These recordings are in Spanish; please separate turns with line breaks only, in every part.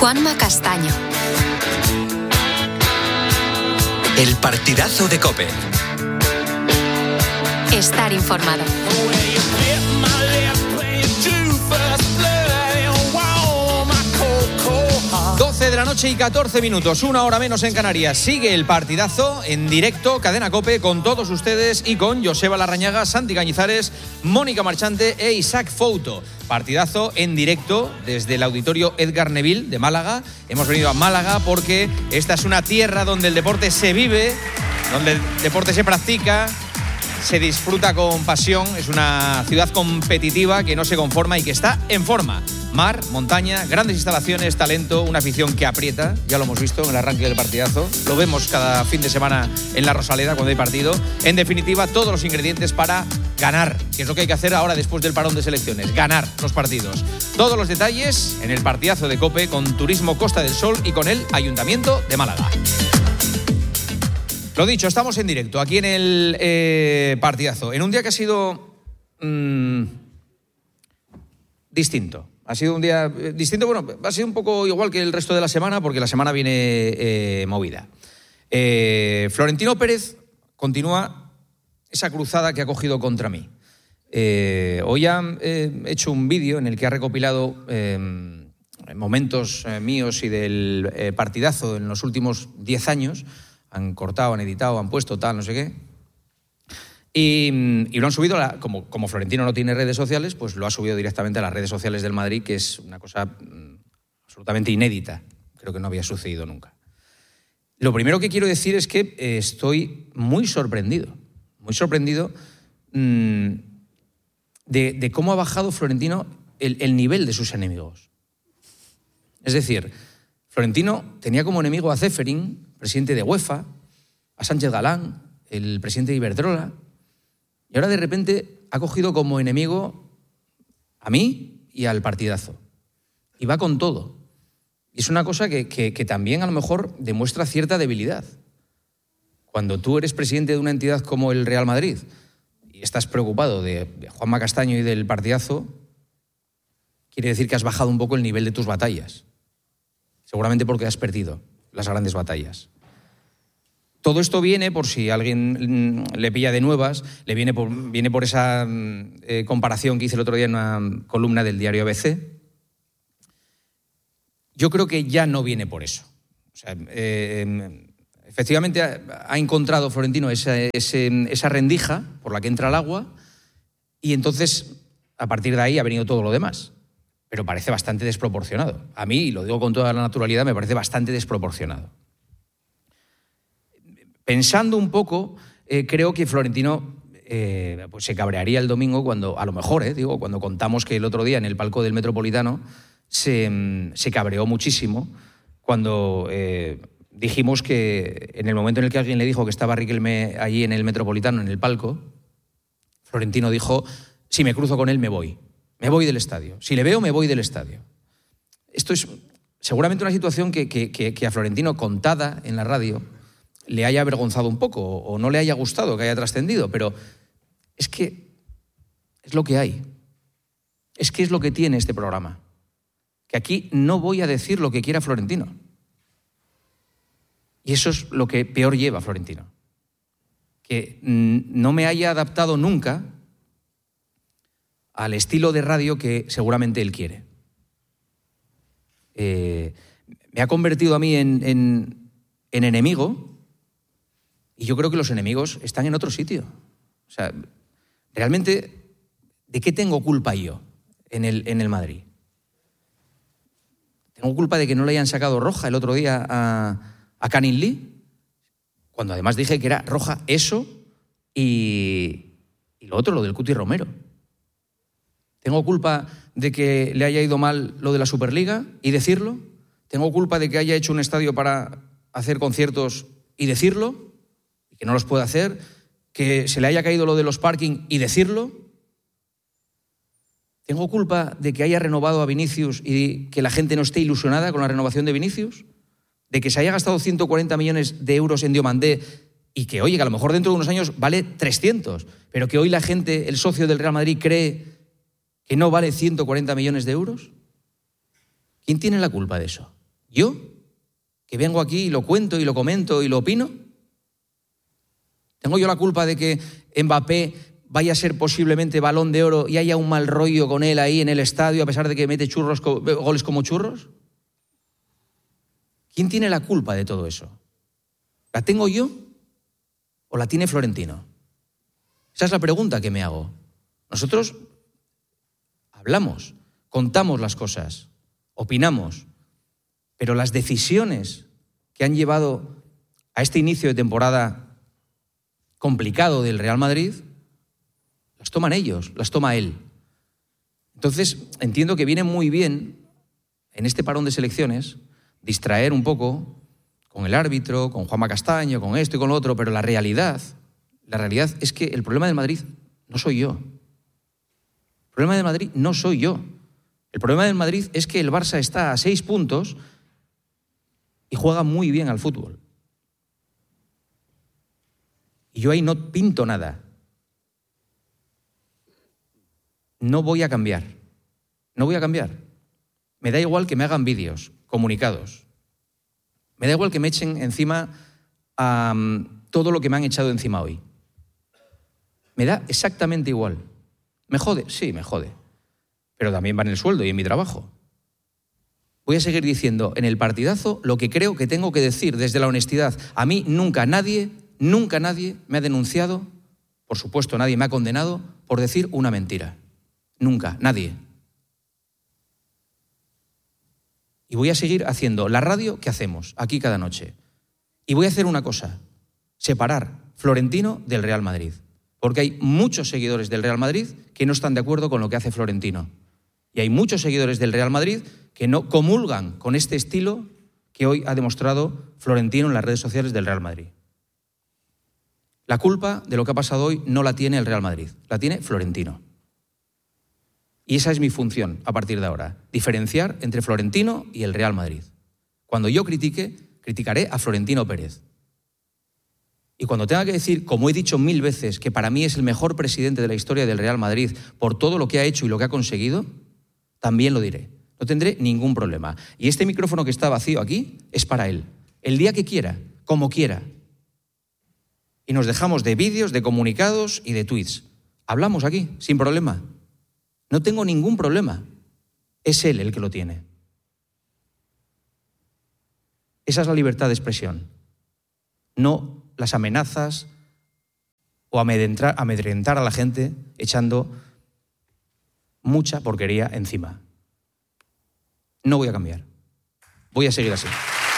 Juanma Castaño.
El partidazo de COPE.
Estar informado.
12 de la noche y 14 minutos, una hora menos en Canarias. Sigue el partidazo en directo, Cadena COPE, con todos ustedes y con Joseba Larrañaga, Santi Cañizares, Mónica Marchante e Isaac Fouto. Partidazo en directo desde el Auditorio Edgar Neville de Málaga. Hemos venido a Málaga porque esta es una tierra donde el deporte se vive, donde el deporte se practica, se disfruta con pasión. Es una ciudad competitiva que no se conforma y que está en forma. Mar, montaña, grandes instalaciones, talento, una afición que aprieta. Ya lo hemos visto en el arranque del partidazo. Lo vemos cada fin de semana en la Rosaleda cuando hay partido. En definitiva, todos los ingredientes para ganar, que es lo que hay que hacer ahora después del parón de selecciones. Ganar los partidos. Todos los detalles en el partidazo de COPE con Turismo Costa del Sol y con el Ayuntamiento de Málaga. Lo dicho, estamos en directo aquí en el partidazo. En un día que ha sido distinto. Ha sido un día distinto, bueno, ha sido un poco igual que el resto de la semana, porque la semana viene movida. Florentino Pérez continúa esa cruzada que ha cogido contra mí. Hoy ha hecho un vídeo en el que ha recopilado momentos míos y del partidazo en los últimos 10 años. Han cortado, han editado, han puesto tal, no sé qué. Y lo han subido, como Florentino no tiene redes sociales, pues lo ha subido directamente a las redes sociales del Madrid, que es una cosa absolutamente inédita. Creo que no había sucedido nunca. Lo primero que quiero decir es que estoy muy sorprendido de cómo ha bajado Florentino el nivel de sus enemigos. Es decir, Florentino tenía como enemigo a Ceferin, presidente de UEFA, a Sánchez Galán, el presidente de Iberdrola, y ahora de repente ha cogido como enemigo a mí y al partidazo. Y va con todo. Y es una cosa que también a lo mejor demuestra cierta debilidad. Cuando tú eres presidente de una entidad como el Real Madrid y estás preocupado de Juanma Castaño y del partidazo, quiere decir que has bajado un poco el nivel de tus batallas. Seguramente porque has perdido las grandes batallas. Todo esto viene, por si alguien le pilla de nuevas, viene por esa comparación que hice el otro día en una columna del diario ABC. Yo creo que ya no viene por eso. O sea, efectivamente ha encontrado Florentino esa rendija por la que entra el agua y entonces, a partir de ahí, ha venido todo lo demás. Pero parece bastante desproporcionado. A mí, y lo digo con toda la naturalidad, me parece bastante desproporcionado. Pensando un poco, creo que Florentino pues se cabrearía el domingo cuando, a lo mejor, cuando contamos que el otro día en el palco del Metropolitano se cabreó muchísimo cuando dijimos que en el momento en el que alguien le dijo que estaba Riquelme allí en el Metropolitano, en el palco, Florentino dijo, si me cruzo con él me voy del estadio. Si le veo, me voy del estadio. Esto es seguramente una situación que a Florentino, contada en la radio, le haya avergonzado un poco o no le haya gustado que haya trascendido, pero es que es lo que hay. Es que es lo que tiene este programa. Que aquí no voy a decir lo que quiera Florentino. Y eso es lo que peor lleva a Florentino. Que no me haya adaptado nunca al estilo de radio que seguramente él quiere. Me ha convertido a mí en enemigo. Y yo creo que los enemigos están en otro sitio. O sea, realmente, ¿de qué tengo culpa yo en el Madrid? ¿Tengo culpa de que no le hayan sacado roja el otro día a Canning Lee? Cuando además dije que era roja eso y lo otro, lo del Cuti Romero. ¿Tengo culpa de que le haya ido mal lo de la Superliga y decirlo? ¿Tengo culpa de que haya hecho un estadio para hacer conciertos y decirlo? Que no los puede hacer, que se le haya caído lo de los parking y decirlo. ¿Tengo culpa de que haya renovado a Vinicius y que la gente no esté ilusionada con la renovación de Vinicius? ¿De que se haya gastado 140 millones de euros en Diomandé y que, oye, que a lo mejor dentro de unos años vale 300, pero que hoy la gente, el socio del Real Madrid, cree que no vale 140 millones de euros? ¿Quién tiene la culpa de eso? ¿Yo? ¿Que vengo aquí y lo cuento y lo comento y lo opino? ¿Tengo yo la culpa de que Mbappé vaya a ser posiblemente Balón de Oro y haya un mal rollo con él ahí en el estadio a pesar de que mete goles como churros? ¿Quién tiene la culpa de todo eso? ¿La tengo yo o la tiene Florentino? Esa es la pregunta que me hago. Nosotros hablamos, contamos las cosas, opinamos, pero las decisiones que han llevado a este inicio de temporada complicado del Real Madrid, las toman ellos, las toma él. Entonces, entiendo que viene muy bien, en este parón de selecciones, distraer un poco con el árbitro, con Juanma Castaño, con esto y con lo otro, pero la realidad es que el problema del Madrid no soy yo. El problema del Madrid no soy yo. El problema del Madrid es que el Barça está a 6 puntos y juega muy bien al fútbol. Y yo ahí no pinto nada. No voy a cambiar. No voy a cambiar. Me da igual que me hagan vídeos, comunicados. Me da igual que me echen encima todo lo que me han echado encima hoy. Me da exactamente igual. ¿Me jode? Sí, me jode. Pero también va en el sueldo y en mi trabajo. Voy a seguir diciendo en el partidazo lo que creo que tengo que decir desde la honestidad. A mí nunca nadie me ha denunciado, por supuesto nadie me ha condenado por decir una mentira. Nunca, nadie. Y voy a seguir haciendo la radio que hacemos aquí cada noche. Y voy a hacer una cosa, separar Florentino del Real Madrid. Porque hay muchos seguidores del Real Madrid que no están de acuerdo con lo que hace Florentino. Y hay muchos seguidores del Real Madrid que no comulgan con este estilo que hoy ha demostrado Florentino en las redes sociales del Real Madrid. La culpa de lo que ha pasado hoy no la tiene el Real Madrid, la tiene Florentino. Y esa es mi función a partir de ahora, diferenciar entre Florentino y el Real Madrid. Cuando yo criticaré a Florentino Pérez. Y cuando tenga que decir, como he dicho 1000 veces, que para mí es el mejor presidente de la historia del Real Madrid por todo lo que ha hecho y lo que ha conseguido, también lo diré. No tendré ningún problema. Y este micrófono que está vacío aquí es para él. El día que quiera, como quiera. Y nos dejamos de vídeos, de comunicados y de tweets. Hablamos aquí, sin problema. No tengo ningún problema. Es él el que lo tiene. Esa es la libertad de expresión. No las amenazas o amedrentar a la gente echando mucha porquería encima. No voy a cambiar. Voy a seguir así.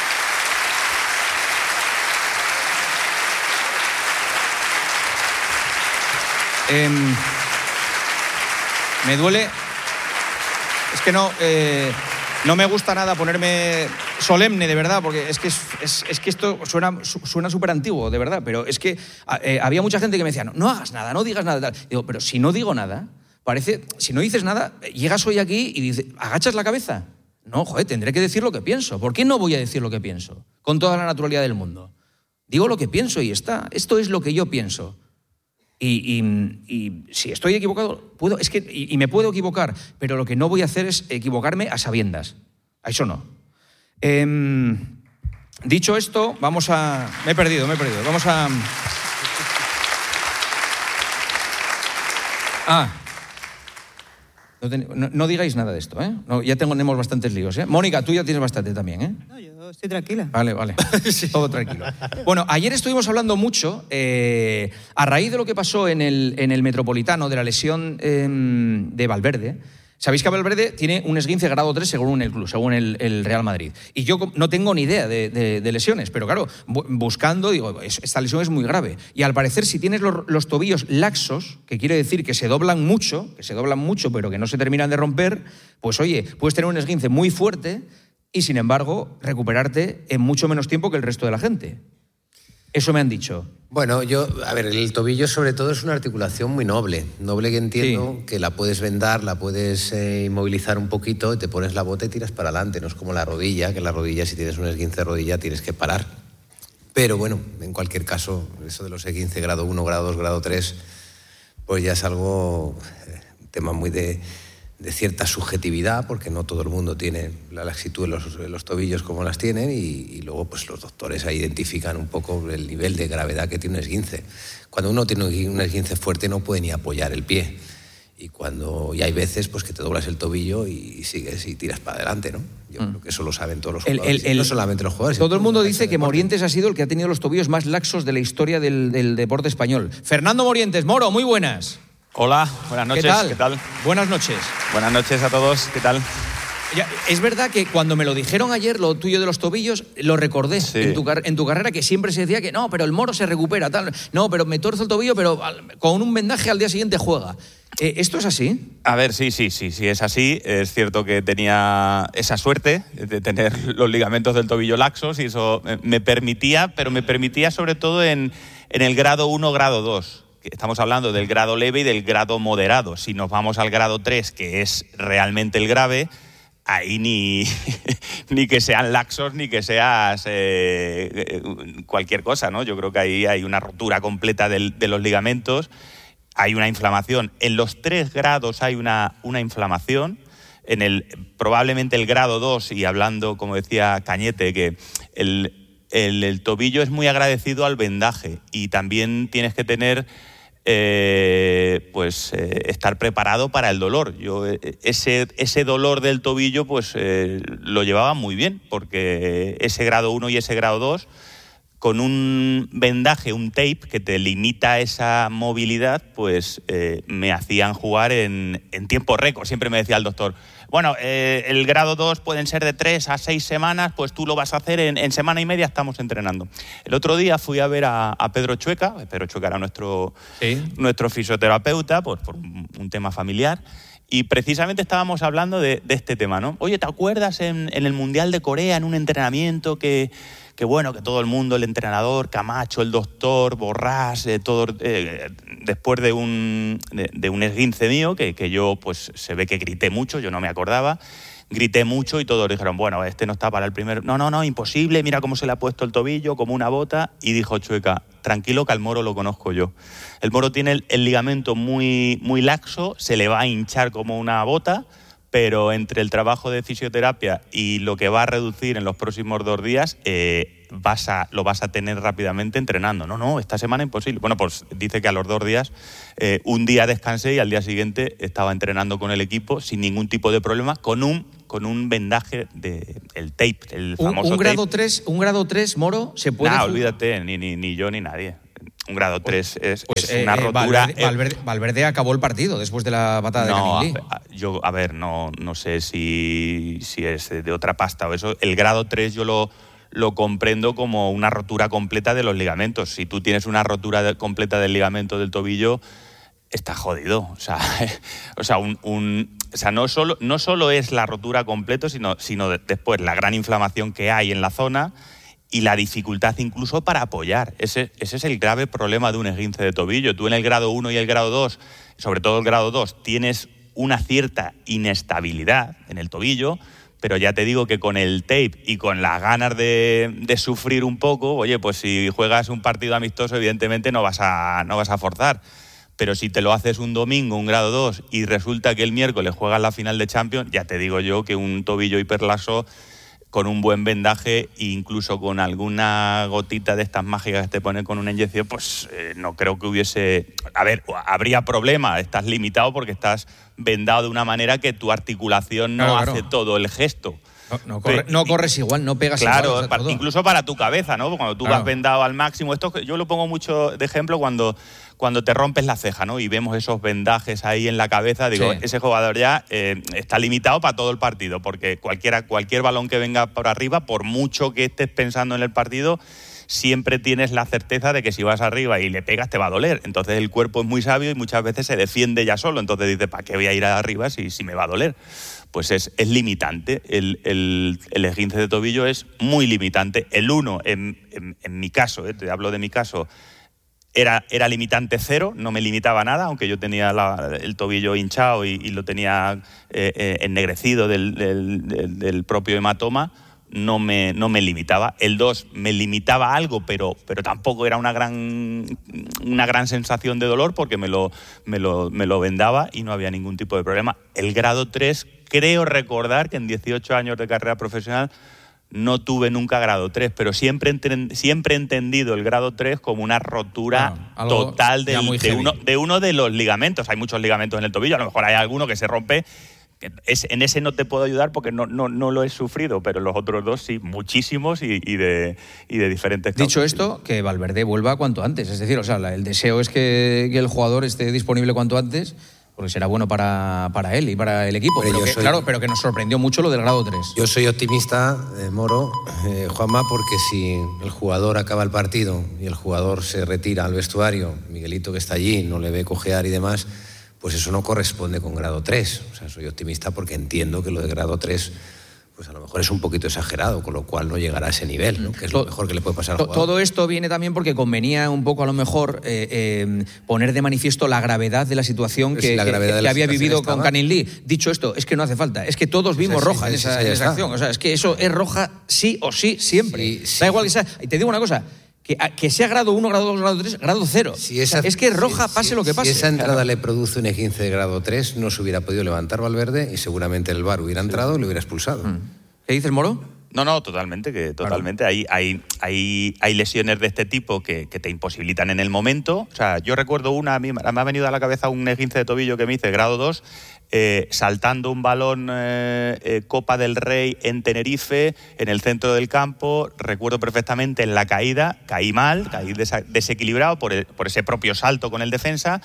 Me duele. Es que no me gusta nada ponerme solemne, de verdad, porque es que esto suena súper antiguo, de verdad, pero es que había mucha gente que me decía, no hagas nada, no digas nada. Digo, pero si no digo nada, si no dices nada, llegas hoy aquí y dices, ¿agachas la cabeza? No, joder, tendré que decir lo que pienso. ¿Por qué no voy a decir lo que pienso? Con toda la naturalidad del mundo. Digo lo que pienso y está. Esto es lo que yo pienso. Y si estoy equivocado, y me puedo equivocar, pero lo que no voy a hacer es equivocarme a sabiendas. A eso no. Dicho esto, me he perdido. Vamos a... No digáis nada de esto, ¿eh? No, ya tenemos bastantes líos, ¿eh? Mónica, tú ya tienes bastante también, ¿eh?
No, yo estoy tranquila.
Vale. Sí. Todo tranquilo. Bueno, ayer estuvimos hablando mucho, a raíz de lo que pasó en el Metropolitano, de la lesión de Valverde. Sabéis que Valverde tiene un esguince grado 3 según el club, según el Real Madrid. Y yo no tengo ni idea de lesiones, pero claro, buscando, digo, esta lesión es muy grave. Y al parecer, si tienes los tobillos laxos, que quiere decir que se doblan mucho, pero que no se terminan de romper, pues oye, puedes tener un esguince muy fuerte y, sin embargo, recuperarte en mucho menos tiempo que el resto de la gente. Eso me han dicho.
Bueno, el tobillo sobre todo es una articulación muy noble que entiendo, sí, que la puedes vendar, la puedes inmovilizar un poquito y te pones la bota y tiras para adelante. No es como la rodilla, que la rodilla, si tienes un esguince de rodilla, tienes que parar. Pero bueno, en cualquier caso, eso de los esguince grado 1, grado 2, grado 3, pues ya es algo, un tema muy de de cierta subjetividad, porque no todo el mundo tiene la laxitud en los tobillos como las tienen, y luego pues los doctores ahí identifican un poco el nivel de gravedad que tiene un esguince. Cuando uno tiene un esguince fuerte no puede ni apoyar el pie, y hay veces pues que te doblas el tobillo y sigues y tiras para adelante, ¿no? Yo creo que eso lo saben todos los jugadores, no solamente los jugadores.
Todo el mundo dice que Morientes ha sido el que ha tenido los tobillos más laxos de la historia del deporte español. Fernando Morientes, Moro, muy buenas.
Hola, buenas noches.
¿Qué tal? Buenas noches.
Buenas noches a todos, ¿qué tal?
Ya, es verdad que cuando me lo dijeron ayer, lo tuyo de los tobillos, lo recordé en tu carrera, que siempre se decía que no, pero el Moro se recupera, tal. No, pero me torzo el tobillo, pero con un vendaje al día siguiente juega. ¿Esto es así?
A ver, sí, es así. Es cierto que tenía esa suerte de tener los ligamentos del tobillo laxos y eso me permitía sobre todo en el grado 1, grado 2. Estamos hablando del grado leve y del grado moderado. Si nos vamos al grado 3, que es realmente el grave, ahí ni que sean laxos ni que seas cualquier cosa, ¿no? Yo creo que ahí hay una rotura completa de los ligamentos, hay una inflamación. En los 3 grados hay una inflamación. Probablemente el grado 2, y hablando, como decía Cañete, que el tobillo es muy agradecido al vendaje, y también tienes que tener estar preparado para el dolor. Yo ese dolor del tobillo lo llevaba muy bien, porque ese grado 1 y ese grado 2, con un vendaje, un tape que te limita esa movilidad, me hacían jugar en tiempo récord. Siempre me decía el doctor, bueno, el grado 2 pueden ser de 3 a 6 semanas, pues tú lo vas a hacer en semana y media, estamos entrenando. El otro día fui a ver a Pedro Chueca. Pedro Chueca era nuestro fisioterapeuta, por un tema familiar, y precisamente estábamos hablando de este tema, ¿no? Oye, ¿te acuerdas en el Mundial de Corea, en un entrenamiento que todo el mundo, el entrenador, Camacho, el doctor, Borrás, después de un esguince mío, que yo se ve que grité mucho, yo no me acordaba, grité mucho y todos dijeron, bueno, este no está para el primero. No, imposible, mira cómo se le ha puesto el tobillo, como una bota. Y dijo Chueca, tranquilo que al Moro lo conozco yo. El Moro tiene el ligamento muy, muy laxo, se le va a hinchar como una bota, pero entre el trabajo de fisioterapia y lo que va a reducir en los próximos 2 días, lo vas a tener rápidamente entrenando. No, esta semana imposible. Bueno, pues dice que a los 2 días, un día descansé y al día siguiente estaba entrenando con el equipo sin ningún tipo de problema, con un vendaje el tape, el famoso
un grado
tape.
Un grado 3, Moro, se puede...
No, olvídate, ni yo ni nadie. Un grado 3 es una rotura.
Valverde acabó el partido después de la patada de Caniglia.
No sé si es de otra pasta o eso. El grado 3 yo lo comprendo como una rotura completa de los ligamentos. Si tú tienes una rotura completa del ligamento del tobillo, estás jodido. No solo es la rotura completa, sino después la gran inflamación que hay en la zona y la dificultad incluso para apoyar. Ese es el grave problema de un esguince de tobillo. Tú en el grado 1 y el grado 2, sobre todo el grado 2, tienes una cierta inestabilidad en el tobillo, pero ya te digo que con el tape y con las ganas de sufrir un poco, oye, pues si juegas un partido amistoso, evidentemente no vas a forzar. Pero si te lo haces un domingo, un grado 2, y resulta que el miércoles juegas la final de Champions, ya te digo yo que un tobillo hiperlaxo con un buen vendaje e incluso con alguna gotita de estas mágicas que te ponen con una inyección, no creo que hubiese... A ver, habría problema, estás limitado porque estás vendado de una manera que tu articulación no hace todo el gesto.
No corres igual, no pegas igual.
Claro, incluso para tu cabeza, ¿no? Cuando tú vas vendado al máximo. Esto yo lo pongo mucho de ejemplo cuando te rompes la ceja, ¿no? Y vemos esos vendajes ahí en la cabeza. Digo, ese jugador ya está limitado para todo el partido, porque cualquier balón que venga por arriba, por mucho que estés pensando en el partido, siempre tienes la certeza de que si vas arriba y le pegas te va a doler. Entonces el cuerpo es muy sabio y muchas veces se defiende ya solo. Entonces dice, ¿para qué voy a ir arriba si me va a doler? Pues es limitante. El esguince de tobillo es muy limitante. El 1, en mi caso, te hablo de mi caso, era limitante 0, no me limitaba nada, aunque yo tenía el tobillo hinchado y lo tenía ennegrecido del propio hematoma, no me limitaba. El 2 me limitaba algo, pero tampoco era una gran sensación de dolor porque me lo vendaba y no había ningún tipo de problema. El grado 3, creo recordar que en 18 años de carrera profesional no tuve nunca grado 3, pero siempre he entendido el grado 3 como una rotura total de uno de los ligamentos. Hay muchos ligamentos en el tobillo, a lo mejor hay alguno que se rompe. En ese no te puedo ayudar porque no lo he sufrido, pero los otros dos sí, muchísimos y de diferentes causas.
Dicho esto, que Valverde vuelva cuanto antes. Es decir, el deseo es que el jugador esté disponible cuanto antes, porque será bueno para él y para el equipo. Pero que nos sorprendió mucho lo del grado 3.
Yo soy optimista, Moro, Juanma, porque si el jugador acaba el partido y el jugador se retira al vestuario, Miguelito que está allí no le ve cojear y demás, pues eso no corresponde con grado 3. O sea, soy optimista porque entiendo que lo de grado 3 pues a lo mejor es un poquito exagerado, con lo cual no llegará a ese nivel, ¿no? Que es lo mejor que le puede pasar al jugador.
Todo esto viene también porque convenía un poco a lo mejor poner de manifiesto la gravedad de la situación que había vivido con Canning Lee. Dicho esto, es que no hace falta, es que todos vimos roja en esa acción. O sea, es que eso es roja sí o sí siempre. Da igual que sea. Y te digo una cosa, que sea grado 1, grado 2, grado 3, grado 0. Es que roja pase lo que pase.
Si esa entrada le produce un esguince de grado 3, no se hubiera podido levantar Valverde y seguramente el VAR hubiera entrado y le hubiera expulsado.
¿Qué dices, Moro?
No, totalmente. Claro. Hay lesiones de este tipo que te imposibilitan en el momento. O sea, yo recuerdo una, a mí me ha venido a la cabeza un esguince de tobillo que me hice, grado 2, saltando un balón Copa del Rey en Tenerife, en el centro del campo. Recuerdo perfectamente en la caída, caí mal, caí desequilibrado por ese propio salto con el defensa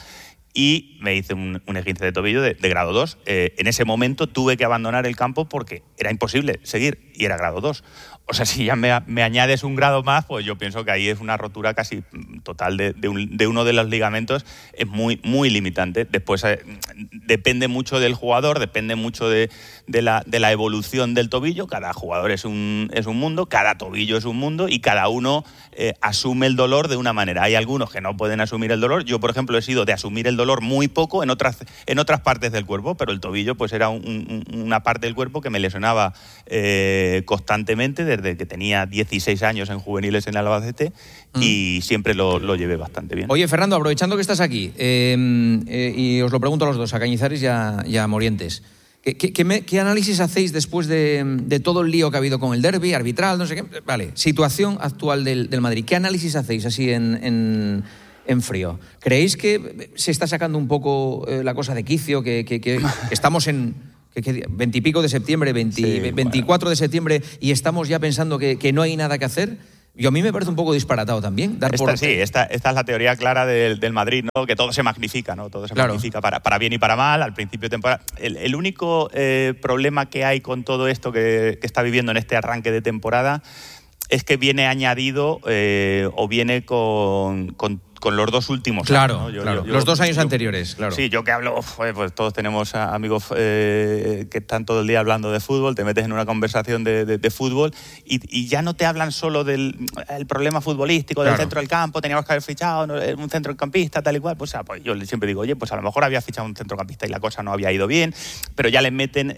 y me hice un esguince de tobillo de grado 2. En ese momento tuve que abandonar el campo porque era imposible seguir y era grado 2. O sea, si ya me añades un grado más, pues yo pienso que ahí es una rotura casi total de uno de los ligamentos. Es muy, muy limitante. Después depende mucho del jugador, depende mucho de la evolución del tobillo. Cada jugador es un mundo, cada tobillo es un mundo y cada uno asume el dolor de una manera. Hay algunos que no pueden asumir el dolor. Yo, por ejemplo, he sido de asumir el dolor muy poco en otras partes del cuerpo, pero el tobillo pues era una parte del cuerpo que me lesionaba constantemente desde que tenía 16 años en juveniles en Albacete y siempre lo llevé bastante bien.
Oye, Fernando, aprovechando que estás aquí, y os lo pregunto a los dos, a Cañizares y a Morientes, ¿qué análisis hacéis después de todo el lío que ha habido con el derbi, arbitral, no sé qué? Vale, situación actual del Madrid. ¿Qué análisis hacéis así en frío? ¿Creéis que se está sacando un poco la cosa de quicio, que estamos en 20 y pico de septiembre, 24 de septiembre y estamos ya pensando que no hay nada que hacer? A mí me parece un poco disparatado también.
Esta es la teoría clara del Madrid, ¿no? Que todo se magnifica, ¿no? Todo se magnifica para bien y para mal al principio de temporada. El único problema que hay con todo esto que está viviendo en este arranque de temporada es que viene añadido o viene con los dos últimos
años,
¿no?
Los 2 años anteriores, claro.
Sí, yo que hablo, pues todos tenemos amigos que están todo el día hablando de fútbol, te metes en una conversación de fútbol y ya no te hablan solo del problema futbolístico, del centro del campo, teníamos que haber fichado un centrocampista, tal y cual. Pues yo siempre digo, oye, pues a lo mejor había fichado un centrocampista y la cosa no había ido bien, pero ya le meten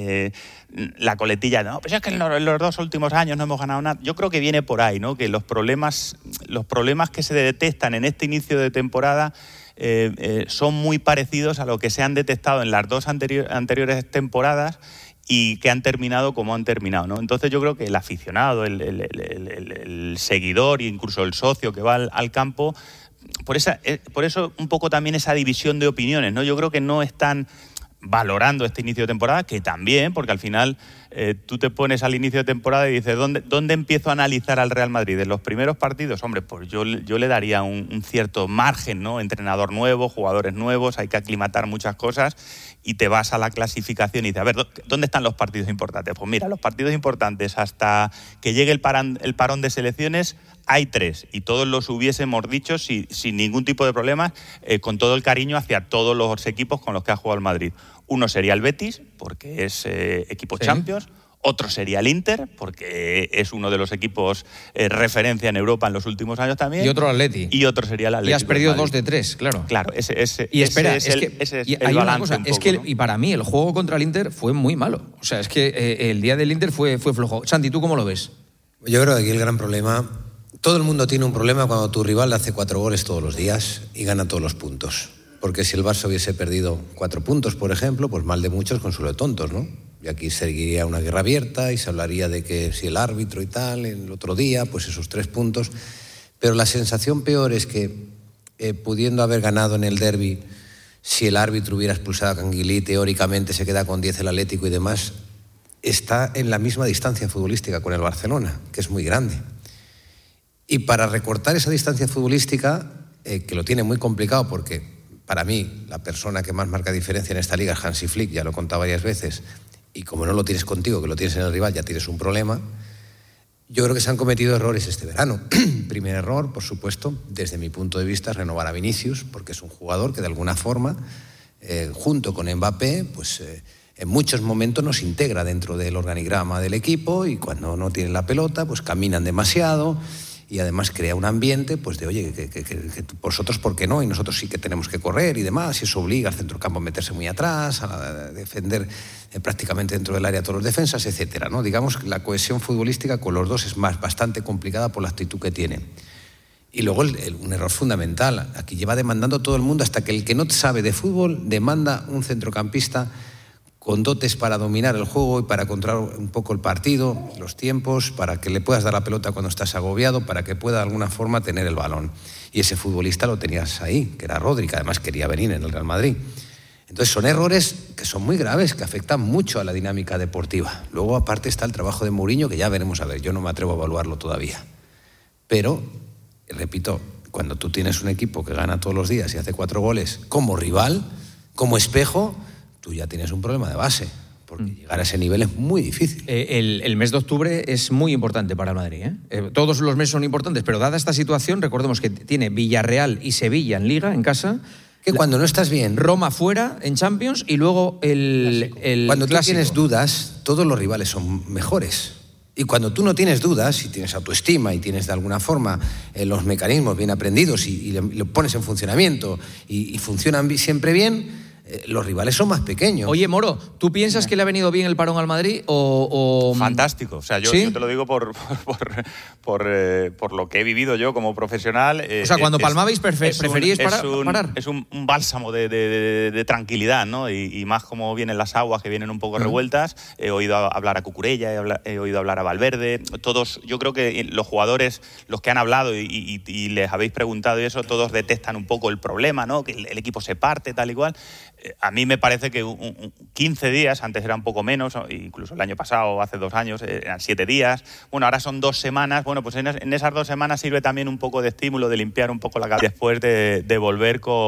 la coletilla, no, pues es que en los 2 últimos años no hemos ganado nada. Yo creo que viene por ahí, ¿no? Que los problemas que se detectan en este inicio de temporada son muy parecidos a lo que se han detectado en las 2 anteriores temporadas y que han terminado como han terminado, ¿no? Entonces yo creo que el aficionado, el seguidor e incluso el socio que va al campo, por eso un poco también esa división de opiniones, ¿no? Yo creo que no están valorando este inicio de temporada, que también, porque al final tú te pones al inicio de temporada y dices, ¿dónde empiezo a analizar al Real Madrid? En los primeros partidos, hombre, pues yo le daría un cierto margen, ¿no? Entrenador nuevo, jugadores nuevos, hay que aclimatar muchas cosas y te vas a la clasificación y dices, a ver, ¿dónde están los partidos importantes? Pues mira, los partidos importantes hasta que llegue el parón de selecciones hay 3 y todos los hubiésemos dicho sin ningún tipo de problemas, con todo el cariño hacia todos los equipos con los que ha jugado el Madrid. Uno sería el Betis, porque es equipo Champions. Otro sería el Inter, porque es uno de los equipos referencia en Europa en los últimos años también.
Y otro Atleti.
Y otro sería el Atleti.
Y has perdido 2 de 3, claro.
Claro, ese
y espera,
ese es el
hay una
balance
cosa,
un
es
poco,
que
¿no?
y para mí el juego contra el Inter fue muy malo. O sea, es que el día del Inter fue flojo. Santi, ¿tú cómo lo ves?
Yo creo que aquí el gran problema... Todo el mundo tiene un problema cuando tu rival hace 4 goles todos los días y gana todos los puntos. Porque si el Barça hubiese perdido 4 puntos, por ejemplo, pues mal de muchos, consuelo de tontos, ¿no? Y aquí seguiría una guerra abierta y se hablaría de que si el árbitro y tal, el otro día, pues esos 3 puntos. Pero la sensación peor es que, pudiendo haber ganado en el derbi, si el árbitro hubiera expulsado a Canguilí, teóricamente se queda con 10 el Atlético y demás, está en la misma distancia futbolística con el Barcelona, que es muy grande. Y para recortar esa distancia futbolística, que lo tiene muy complicado porque para mí la persona que más marca diferencia en esta liga es Hansi Flick, ya lo he contado varias veces, y como no lo tienes contigo, que lo tienes en el rival, ya tienes un problema. Yo creo que se han cometido errores este verano. Primer error, por supuesto, desde mi punto de vista, es renovar a Vinicius, porque es un jugador que de alguna forma, junto con Mbappé, pues en muchos momentos nos integra dentro del organigrama del equipo y cuando no tienen la pelota, pues caminan demasiado. Y además crea un ambiente, pues de, oye, que vosotros, ¿por qué no? Y nosotros sí que tenemos que correr y demás, y eso obliga al centrocampo a meterse muy atrás, a defender prácticamente dentro del área todos los defensas, etcétera, ¿no? Digamos que la cohesión futbolística con los dos es bastante complicada por la actitud que tiene. Y luego un error fundamental, aquí lleva demandando todo el mundo, hasta que el que no sabe de fútbol demanda un centrocampista con dotes para dominar el juego y para controlar un poco el partido, los tiempos, para que le puedas dar la pelota cuando estás agobiado, para que pueda de alguna forma tener el balón. Y ese futbolista lo tenías ahí, que era Rodri, que además quería venir en el Real Madrid. Entonces son errores que son muy graves, que afectan mucho a la dinámica deportiva. Luego aparte está el trabajo de Mourinho, que ya veremos a ver, yo no me atrevo a evaluarlo todavía. Pero, repito, cuando tú tienes un equipo que gana todos los días y hace 4 goles como rival, como espejo, tú ya tienes un problema de base, porque llegar a ese nivel es muy difícil.
El mes de octubre es muy importante para el Madrid, ¿eh? Todos los meses son importantes, pero dada esta situación, recordemos que tiene Villarreal y Sevilla en Liga, en casa.
Que cuando no estás bien...
Roma fuera, en Champions, y luego el
Cuando tú
clásico.
tienes dudas, todos los rivales son mejores. Y cuando tú no tienes dudas, y tienes autoestima y tienes de alguna forma los mecanismos bien aprendidos y lo pones en funcionamiento y funcionan siempre bien... los rivales son más pequeños.
Oye, Moro, ¿tú piensas que le ha venido bien el parón al Madrid o...?
Fantástico. O sea, yo te lo digo por lo que he vivido yo como profesional.
O sea, cuando palmabais preferíais parar.
Es un bálsamo de tranquilidad, ¿no? Y más como vienen las aguas, que vienen un poco revueltas. He oído hablar a Cucurella, he oído hablar a Valverde. Todos, yo creo que los jugadores, los que han hablado y les habéis preguntado y eso, todos detestan un poco el problema, ¿no? Que el equipo se parte, tal y cual. A mí me parece que 15 días, antes era un poco menos, incluso el año pasado, hace 2 años, eran 7 días. Bueno, ahora son 2 semanas. Bueno, pues en esas 2 semanas sirve también un poco de estímulo, de limpiar un poco la cabeza después de volver con